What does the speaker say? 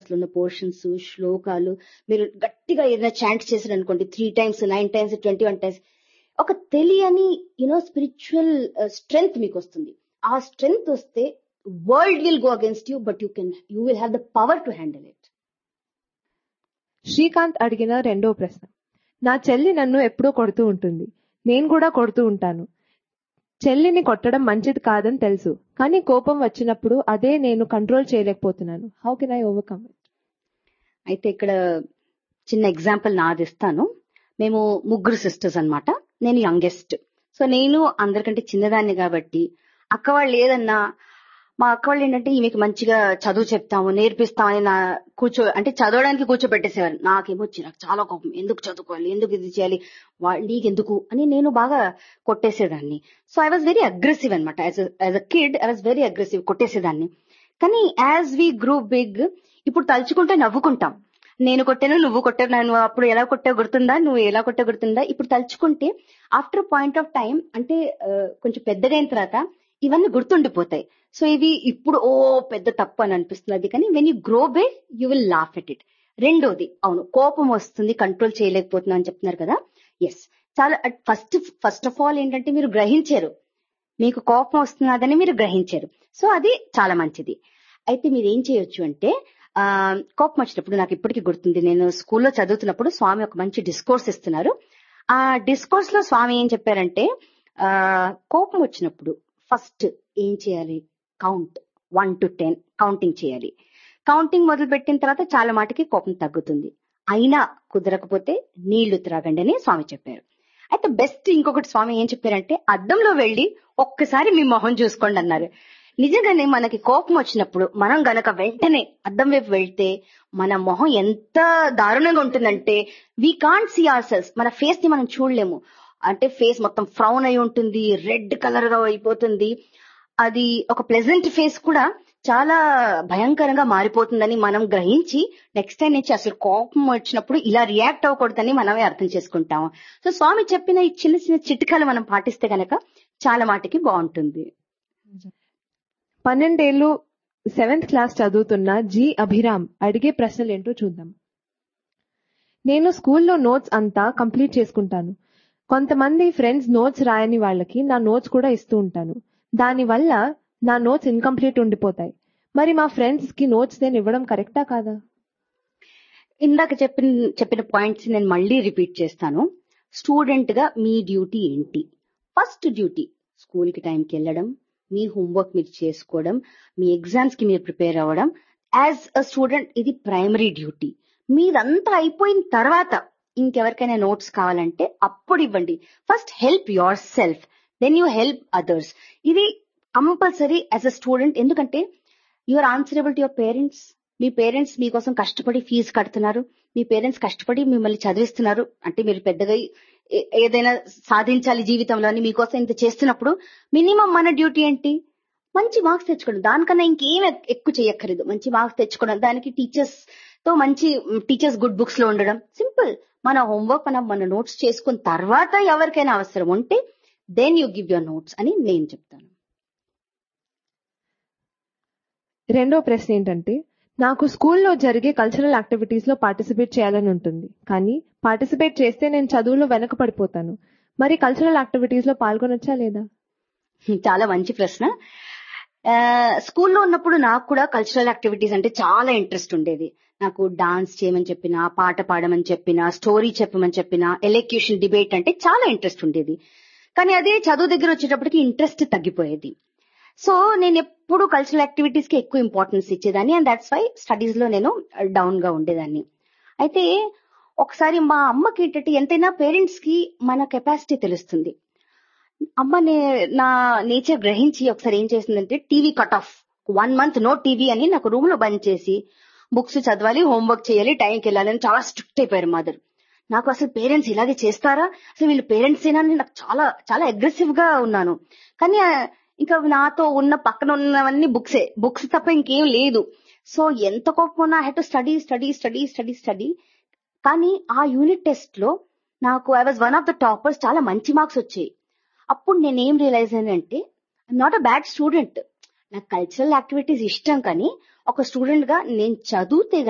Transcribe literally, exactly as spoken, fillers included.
లో ఉన్న పోర్షన్స్, శ్లోకాలు మీరు గట్టిగా ఏదైనా చాంట్ చేశారు అనుకోండి, three times, nine times, twenty one times, ఒక తెలియని యునో స్పిరిచువల్ స్ట్రెంగ్త్ మీకు వస్తుంది. ఆ స్ట్రెంగ్త్ వస్తే world will go against you, but you can you will have the power to handle it. Srikanth అడిగిన రెండో ప్రశ్న, నా చెల్లి నన్ను ఎప్పుడూ కొడుతూ ఉంటుంది, నేను కూడా కొడుతూ ఉంటాను. చెల్లిని కొట్టడం మంచిది కాదని తెలుసు, కానీ కోపం వచ్చినప్పుడు అదే నేను కంట్రోల్ చేయలేకపోతున్నాను. How can I overcome it? అయితే ఇక్కడ చిన్న ఎగ్జాంపుల్ నాది ఇస్తాను. మేము ముగ్గురు సిస్టర్స్ అన్నమాట, నేను యంగెస్ట్. సో నేను అందరికంటే చిన్నదాన్ని కాబట్టి అక్క వాళ్ళు ఏదన్నా, మా అక్క వాళ్ళు ఏంటంటే ఈమెకి మంచిగా చదువు చెప్తాము, నేర్పిస్తామని నా కూర్చో అంటే చదవడానికి కూర్చోబెట్టేసేవారు. నాకేమో నాకు చాలా కోపం, ఎందుకు చదువుకోవాలి, ఎందుకు ఇది చేయాలి, నీకెందుకు అని నేను బాగా కొట్టేసేదాన్ని. So I was very aggressive అనమాట. As as a kid I was very aggressive, కొట్టేసేదాన్ని. కానీ యాజ్ వి గ్రూ బిగ్, ఇప్పుడు తలుచుకుంటే నవ్వుకుంటాం. నేను కొట్టాను, నువ్వు కొట్టావు, నేను అప్పుడు ఎలా కొట్టావు గుర్తుందా, నువ్వు ఎలా కొట్టావు గుర్తుందా. ఇప్పుడు తలుచుకుంటే ఆఫ్టర్ పాయింట్ ఆఫ్ టైం అంటే కొంచెం పెద్దగా అయిన తర్వాత ఇవన్నీ గుర్తుండిపోతాయి. సో ఇవి ఇప్పుడు ఓ పెద్ద తప్పు అని అనిపిస్తుంది, కానీ when you grow big you will laugh at it. రెండోది, అవును కోపం వస్తుంది, కంట్రోల్ చేయలేకపోతున్నా అని చెప్తున్నారు కదా. ఎస్, చాలా ఫస్ట్ ఫస్ట్ ఆఫ్ ఆల్ ఏంటంటే మీరు గ్రహించారు, మీకు కోపం వస్తున్నదని మీరు గ్రహించారు. సో అది చాలా మంచిది. అయితే మీరు ఏం చేయొచ్చు అంటే, ఆ కోపం వచ్చినప్పుడు నాకు ఇప్పటికీ గుర్తుంది, నేను స్కూల్లో చదువుతున్నప్పుడు స్వామి ఒక మంచి డిస్కోర్స్ ఇస్తున్నారు. ఆ డిస్కోర్స్ లో స్వామి ఏం చెప్పారంటే, ఆ కోపం వచ్చినప్పుడు ఫస్ట్ ఏం చేయాలి, count one to ten counting చేయాలి. కౌంటింగ్ మొదలు పెట్టిన తర్వాత చాలా మాటకి కోపం తగ్గుతుంది. అయినా కుదరకపోతే నీళ్లు త్రాగండి అని స్వామి చెప్పారు. అయితే బెస్ట్ ఇంకొకటి స్వామి ఏం చెప్పారంటే, అద్దంలో వెళ్లి ఒక్కసారి మీ మొహం చూసుకోండి అన్నారు. నిజంగానే మనకి కోపం వచ్చినప్పుడు మనం గనక వెంటనే అద్దం వైపు వెళ్తే మన మొహం ఎంత దారుణంగా ఉంటుందంటే, we can't see hour cells, మన ఫేస్ ని మనం చూడలేము. అంటే ఫేస్ మొత్తం ఫ్రౌన్ అయి ఉంటుంది, రెడ్ కలర్ గా అయిపోతుంది. అది ఒక ప్లెజెంట్ ఫేస్ కూడా చాలా భయంకరంగా మారిపోతుందని మనం గ్రహించి నెక్స్ట్ టైం నుంచి అసలు కోపం వచ్చినప్పుడు ఇలా రియాక్ట్ అవ్వకూడదని మనమే అర్థం చేసుకుంటాము. సో స్వామి చెప్పిన ఈ చిన్న చిన్న చిట్కాలు మనం పాటిస్తే గనక చాలా మాటికి బాగుంటుంది. పన్నెండేళ్లు సెవెంత్ క్లాస్ చదువుతున్న జి అభిరామ్ అడిగే ప్రశ్నలు ఏంటో చూద్దాం. నేను స్కూల్లో నోట్స్ అంతా కంప్లీట్ చేసుకుంటాను. కొంతమంది ఫ్రెండ్స్ నోట్స్ రాయని వాళ్ళకి నా నోట్స్ కూడా ఇస్తూ ఉంటాను. దానివల్ల నా నోట్స్ ఇన్కంప్లీట్ ఉండిపోతాయి. మరి మా ఫ్రెండ్స్ కి నోట్స్ నేను ఇవ్వడం కరెక్టా కాదా? ఇందాక చెప్పిన చెప్పిన పాయింట్స్ నేను మళ్ళీ రిపీట్ చేస్తాను. స్టూడెంట్ గా మీ డ్యూటీ ఏంటి? ఫస్ట్ డ్యూటీ స్కూల్ కి టైంకి వెళ్ళడం, మీ హోంవర్క్ మీరు చేసుకోవడం, మీ ఎగ్జామ్స్ కి మీరు ప్రిపేర్ అవ్వడం. యాజ్ అ స్టూడెంట్ ఇది ప్రైమరీ డ్యూటీ. మీదంతా అయిపోయిన తర్వాత ఇంకెవరికైనా నోట్స్ కావాలంటే అప్పుడు ఇవ్వండి. First help your self, then you help others. ఇది కంపల్సరీ యాజ్ అ స్టూడెంట్. ఎందుకంటే you are answerable to your parents. Me parents మీకోసం కష్టపడి ఫీజు కడుతున్నారు, మీ పేరెంట్స్ కష్టపడి మిమ్మల్ని చదివిస్తున్నారు. అంటే మీరు పెద్దగా ఏదైనా సాధించాలి జీవితంలో అని మీకోసం ఇంత చేస్తున్నప్పుడు మినిమం మన డ్యూటీ ఏంటి? మంచి మార్క్స్ తెచ్చుకోవడం. దానికన్నా ఇంకేం ఎక్కువ చేయక్కర్లేదు. మంచి మార్క్స్ తెచ్చుకోవడం, దానికి టీచర్స్ తో మంచి టీచర్స్ గుడ్ బుక్స్ లో ఉండడం, సింపుల్. మన హోంవర్క్ మనం మన నోట్స్ చేసుకున్న తర్వాత ఎవరికైనా అవసరం ఉంటే then you give your notes అని నేను చెప్తాను. రెండో ప్రశ్న ఏంటంటే, నాకు స్కూల్లో జరిగే కల్చరల్ యాక్టివిటీస్ లో పార్టిసిపేట్ చేయాలని ఉంటుంది, కానీ పార్టిసిపేట్ చేస్తే నేను చదువులో వెనక పడిపోతాను. మరి కల్చరల్ యాక్టివిటీస్ లో పాల్గొనొచ్చా లేదా? చాలా మంచి ప్రశ్న. స్కూల్లో ఉన్నప్పుడు నాకు కూడా కల్చరల్ యాక్టివిటీస్ అంటే చాలా ఇంట్రెస్ట్ ఉండేది. నాకు డాన్స్ చేయమని చెప్పినా, పాట పాడమని చెప్పినా, స్టోరీ చెప్పమని చెప్పినా, ఎలక్యూషన్ డిబేట్ అంటే చాలా ఇంట్రెస్ట్ ఉండేది. కానీ అదే చదువు దగ్గర వచ్చేటప్పటికి ఇంట్రెస్ట్ తగ్గిపోయేది. సో నేను ఎప్పుడు కల్చరల్ యాక్టివిటీస్ కి ఎక్కువ ఇంపార్టెన్స్ ఇచ్చేదాన్ని, అండ్ దాట్స్ వై స్టడీస్ లో నేను డౌన్ గా ఉండేదాన్ని. అయితే ఒకసారి మా అమ్మకి ఏంటంటే, ఎంతైనా పేరెంట్స్ కి మన కెపాసిటీ తెలుస్తుంది. అమ్మ నా నేచర్ గ్రహించి ఒకసారి ఏం చేసిందంటే, TV cut off, one month no TV అని నాకు రూమ్ లో బంద్ చేసి బుక్స్ చదవాలి, హోంవర్క్ చేయాలి, టైంకి వెళ్ళాలి అని చాలా స్ట్రిక్ట్ అయిపోయారు మదర్. నాకు అసలు పేరెంట్స్ ఇలాగే చేస్తారా, అసలు వీళ్ళు పేరెంట్స్ ఏనా అని నాకు చాలా చాలా అగ్రెసివ్ గా ఉన్నాను. కానీ ఇంకా నాతో ఉన్న పక్కన ఉన్నవన్నీ బుక్సే, బుక్స్ తప్ప ఇంకేం లేదు. సో ఎంత కోపం ఉన్నా I have to study study study study study కానీ ఆ యూనిట్ టెస్ట్ లో నాకు I was one of the toppers, చాలా మంచి మార్క్స్ వచ్చాయి. అప్పుడు నేనేం realise అయ్యానంటే, I'm not a bad student. నాకు కల్చరల్ యాక్టివిటీస్ ఇష్టం, కానీ ఒక స్టూడెంట్ గా నేను చదివితే